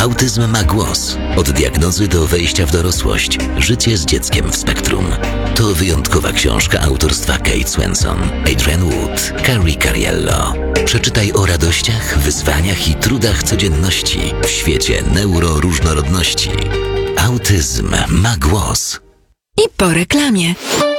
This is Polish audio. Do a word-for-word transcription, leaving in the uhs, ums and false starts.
Autyzm ma głos. Od diagnozy do wejścia w dorosłość. Życie z dzieckiem w spektrum. To wyjątkowa książka autorstwa Kate Swenson, Adrian Wood, Carrie Cariello. Przeczytaj o radościach, wyzwaniach i trudach codzienności w świecie neuroróżnorodności. Autyzm ma głos. I po reklamie.